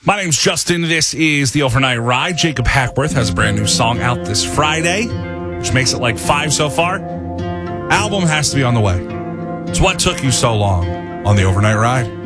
My name's Justin. This is The Overnight Ride. Jacob Hackworth has a brand new song out this Friday, which makes it like 5 so far. Album has to be on the way. It's What Took You So Long on The Overnight Ride.